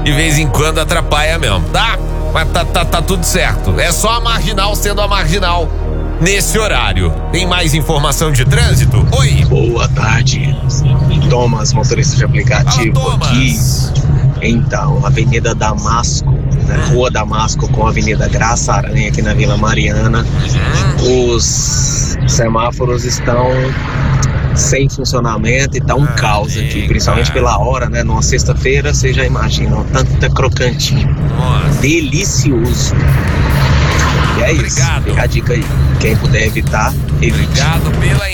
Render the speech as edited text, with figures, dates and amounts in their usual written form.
de vez em quando atrapalha mesmo, tá? Mas tá tudo certo. É só a Marginal sendo a Marginal nesse horário. Tem mais informação de trânsito? Oi. Boa tarde. Thomas, motorista de aplicativo. Fala, Thomas. Aqui. Então, Avenida Damasco, né? Rua Damasco com Avenida Graça Aranha aqui na Vila Mariana. Os semáforos estão sem funcionamento e tá um caos aqui, principalmente pela hora, né? Numa sexta-feira, vocês já imaginam, tanta crocantinho. Nossa. Delicioso. E é isso. Obrigado. Fica a dica aí. Quem puder evitar, evite. Obrigado pela